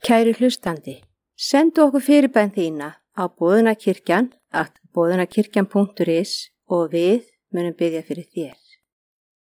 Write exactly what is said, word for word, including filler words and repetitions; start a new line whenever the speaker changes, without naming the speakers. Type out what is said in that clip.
Kæri hlustandi, sendu okkur fyrirbæn þína á boðunarkirkjan at boðunarkirkjan punktur is og við munum biðja fyrir þér.